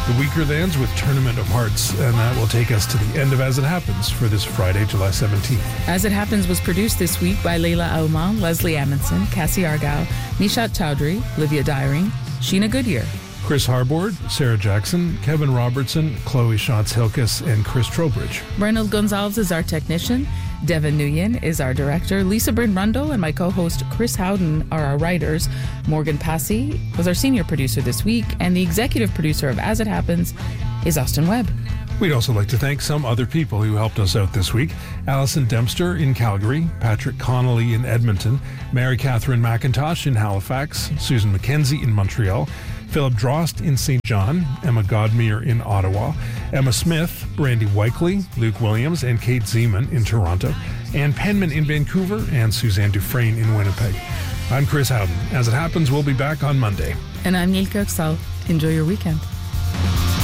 The Weakerthans with Tournament of Hearts, and that will take us to the end of As It Happens for this Friday, July 17th. As It Happens was produced this week by Leila Auman, Leslie Amundsen, Cassie Argyle, Nishat Chowdhury, Livia Dyring, Sheena Goodyear, Chris Harbord, Sarah Jackson, Kevin Robertson, Chloe Schatz-Hilkes, and Chris Trowbridge. Bernard Gonzalez is our technician. Devin Nguyen is our director. Lisa Bryn Rundle and my co-host Chris Howden are our writers. Morgan Passy was our senior producer this week, and the executive producer of As It Happens is Austin Webb. We'd also like to thank some other people who helped us out this week. Allison Dempster in Calgary, Patrick Connolly in Edmonton, Mary Catherine McIntosh in Halifax, Susan McKenzie in Montreal, Philip Drost in St. John, Emma Godmere in Ottawa, Emma Smith, Brandy Weikley, Luke Williams, and Kate Zeman in Toronto, Ann Penman in Vancouver, and Suzanne Dufresne in Winnipeg. I'm Chris Howden. As It Happens, we'll be back on Monday. And I'm Neil Kirksall. Enjoy your weekend.